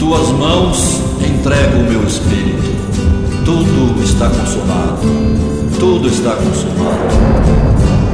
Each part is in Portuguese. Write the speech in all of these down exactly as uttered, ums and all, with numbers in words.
tuas mãos entrego o meu espírito. Tudo está consumado. Tudo está consumado.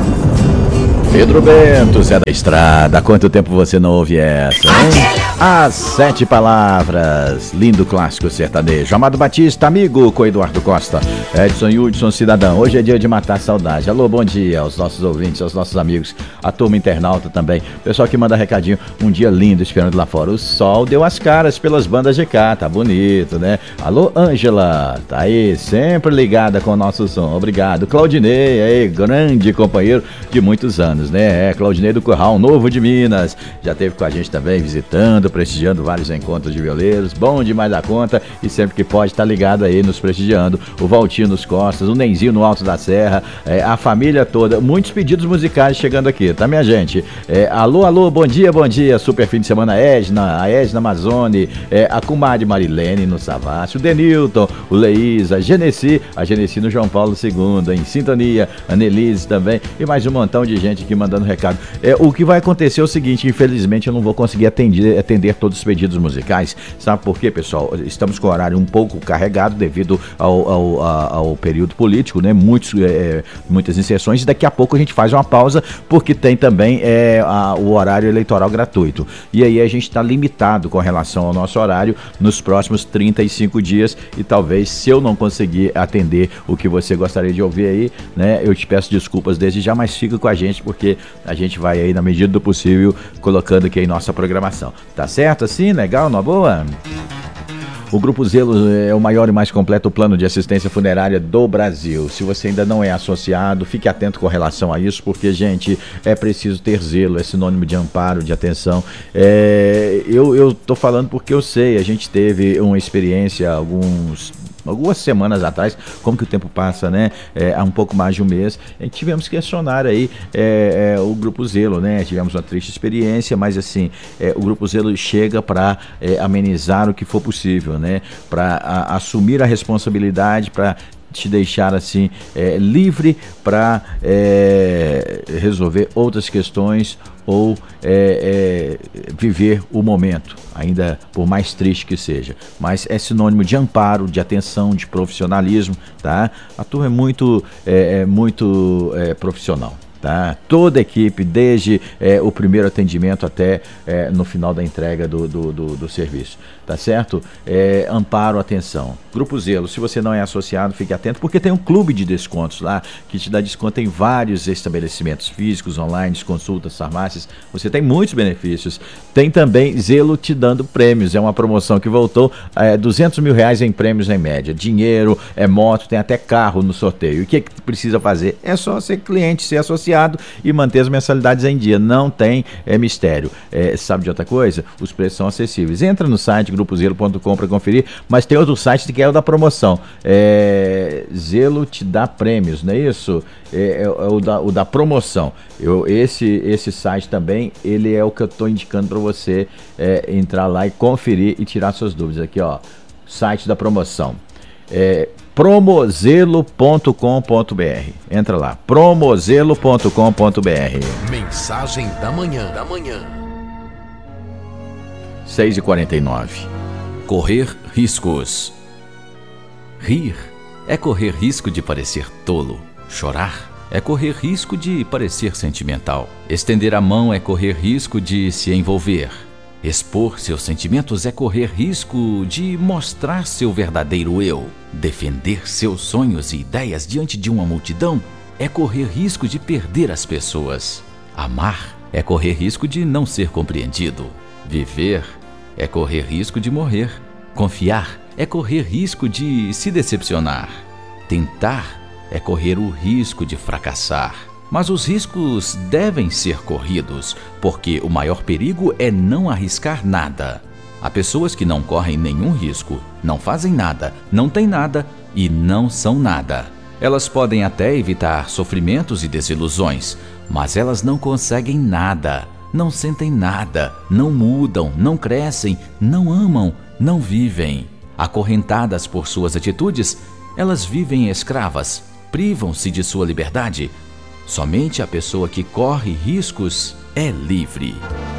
Pedro Bento, Zé da Estrada, há quanto tempo você não ouve essa, hein? As Sete Palavras, lindo clássico sertanejo. Amado Batista, amigo com Eduardo Costa, Edson Hudson, cidadão. Hoje é dia de matar a saudade. Alô, bom dia aos nossos ouvintes, aos nossos amigos, a turma internauta também. Pessoal que manda recadinho, um dia lindo esperando lá fora. O sol deu as caras pelas bandas de cá, tá bonito, né? Alô, Ângela, tá aí, sempre ligada com o nosso som. Obrigado. Claudinei, aí, grande companheiro de muitos anos, né? É, Claudinei do Curral, Novo de Minas, já esteve com a gente também visitando, prestigiando vários encontros de violeiros, bom demais da conta e sempre que pode tá ligado aí nos prestigiando. O Valtinho nos Costas, o Nenzinho no Alto da Serra, é, a família toda, muitos pedidos musicais chegando aqui, tá, minha gente? É, alô, alô, bom dia, bom dia, super fim de semana, Edna, a Edna Amazone, é, a comadre Marilene no Savassi, o Denilton, o Leísa, a Genesi, a Genesi no João Paulo segundo, em sintonia, a Nelise também e mais um montão de gente aqui mandando recado. É, o que vai acontecer é o seguinte, infelizmente eu não vou conseguir atender, atender todos os pedidos musicais, sabe por quê, pessoal? Estamos com o horário um pouco carregado devido ao, ao, ao, ao período político, né? Muitos, é, muitas inserções e daqui a pouco a gente faz uma pausa porque tem também é, a, o horário eleitoral gratuito e aí a gente está limitado com relação ao nosso horário nos próximos trinta e cinco dias e talvez se eu não conseguir atender o que você gostaria de ouvir aí, né? Eu te peço desculpas desde já, mas fica com a gente porque a gente vai aí na medida do possível colocando aqui em nossa programação, tá certo assim? Legal, na boa? O Grupo Zelo é o maior e mais completo plano de assistência funerária do Brasil. Se você ainda não é associado, fique atento com relação a isso, porque, gente, é preciso ter zelo, é sinônimo de amparo, de atenção. É, eu, eu tô falando porque eu sei, a gente teve uma experiência alguns... algumas semanas atrás, como que o tempo passa, né? É, há um pouco mais de um mês, a gente tivemos que questionar aí é, é, o Grupo Zelo, né? Tivemos uma triste experiência, mas assim, é, o Grupo Zelo chega para é, amenizar o que for possível, né? Para assumir a responsabilidade, para te deixar assim é, livre para é, resolver outras questões ou é, é, viver o momento, ainda por mais triste que seja, mas é sinônimo de amparo, de atenção, de profissionalismo, tá? A turma é muito, é, é muito é, profissional. Tá? Toda a equipe, desde é, o primeiro atendimento até é, no final da entrega do, do, do, do serviço, tá certo? É, amparo, atenção. Grupo Zelo, se você não é associado, fique atento, porque tem um clube de descontos lá, que te dá desconto em vários estabelecimentos físicos, online, consultas, farmácias, você tem muitos benefícios. Tem também Zelo te dando prêmios, é uma promoção que voltou, é, duzentos mil reais em prêmios em média, dinheiro, é moto, tem até carro no sorteio. E o que, que precisa fazer? É só ser cliente, ser associado e manter as mensalidades em dia, não tem é, mistério. É, sabe de outra coisa? Os preços são acessíveis. Entra no site grupo zelo ponto com para conferir, mas tem outro site que é o da promoção. É, Zelo te dá prêmios, não é isso? É, é, é o, da, o da promoção. Eu, esse, esse site também, ele é o que eu estou indicando para você é, entrar lá e conferir e tirar suas dúvidas. Aqui, ó, site da promoção. É, promozelo ponto com ponto br. Entra lá, promozelo ponto com ponto br. Mensagem da manhã, da manhã. seis e quarenta e nove. Correr riscos. Rir é correr risco de parecer tolo. Chorar é correr risco de parecer sentimental. Estender a mão é correr risco de se envolver. Expor seus sentimentos é correr risco de mostrar seu verdadeiro eu. Defender seus sonhos e ideias diante de uma multidão é correr risco de perder as pessoas. Amar é correr risco de não ser compreendido. Viver é correr risco de morrer. Confiar é correr risco de se decepcionar. Tentar é correr o risco de fracassar. Mas os riscos devem ser corridos, porque o maior perigo é não arriscar nada. Há pessoas que não correm nenhum risco, não fazem nada, não têm nada e não são nada. Elas podem até evitar sofrimentos e desilusões, mas elas não conseguem nada, não sentem nada, não mudam, não crescem, não amam, não vivem. Acorrentadas por suas atitudes, elas vivem escravas, privam-se de sua liberdade. Somente a pessoa que corre riscos é livre.